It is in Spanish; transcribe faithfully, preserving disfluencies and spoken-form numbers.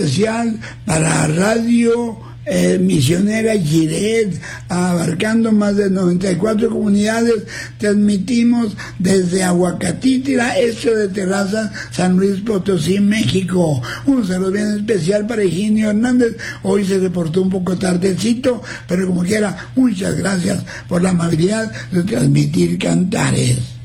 especial para Radio eh, Misionera Giret, abarcando más de noventa y cuatro comunidades. Transmitimos desde Aguacatítira, este de Terraza, San Luis Potosí, México. Un saludo bien especial para Higinio Hernández. Hoy se reportó un poco tardecito, pero como quiera, muchas gracias por la amabilidad de transmitir Cantares.